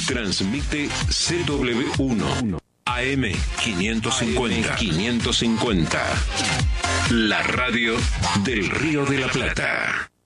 Transmite CW1 AM 550. La radio del Río de la Plata.